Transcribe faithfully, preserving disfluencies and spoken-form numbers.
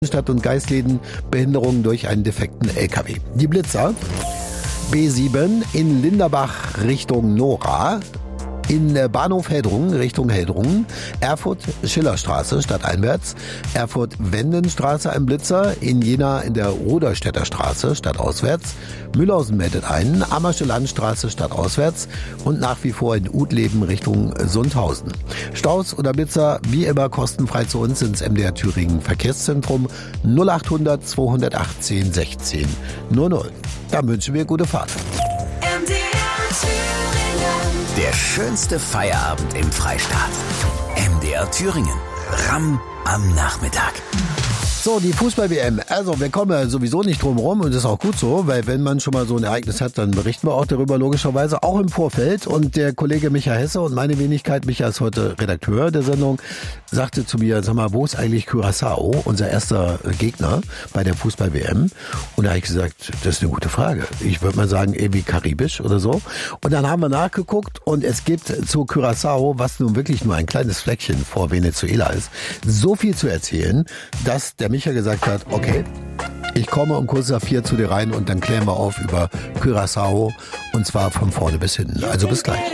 Stadt- und Geistläden Behinderungen durch einen defekten L K W. Die Blitzer B sieben in Linderbach Richtung Nora, in Bahnhof Heldrungen Richtung Heldrungen, Erfurt Schillerstraße stadteinwärts, Erfurt Wendenstraße ein Blitzer, in Jena in der Roderstädter Straße stadtauswärts, Mühlhausen meldet einen, Ammersche Landstraße stadtauswärts und nach wie vor in Utleben Richtung Sundhausen. Staus oder Blitzer wie immer kostenfrei zu uns ins M D R Thüringen Verkehrszentrum null achthundert zweihundertachtzehn sechzehn null null. Da wünschen wir gute Fahrt. Der schönste Feierabend im Freistaat. M D R Thüringen. Ramm am Nachmittag. So, die Fußball-W M. Also, wir kommen ja sowieso nicht drum rum und das ist auch gut so, weil wenn man schon mal so ein Ereignis hat, dann berichten wir auch darüber logischerweise, auch im Vorfeld. Und der Kollege Micha Hesse und meine Wenigkeit, Micha ist heute Redakteur der Sendung, sagte zu mir, sag mal, wo ist eigentlich Curaçao, unser erster Gegner bei der Fußball-W M? Und da habe ich gesagt, das ist eine gute Frage. Ich würde mal sagen, irgendwie karibisch oder so. Und dann haben wir nachgeguckt und es gibt zu Curaçao, was nun wirklich nur ein kleines Fleckchen vor Venezuela ist, so viel zu erzählen, dass der Micha gesagt hat, okay, ich komme um kurz nach vier zu dir rein und dann klären wir auf über Curaçao und zwar von vorne bis hinten. Also bis gleich.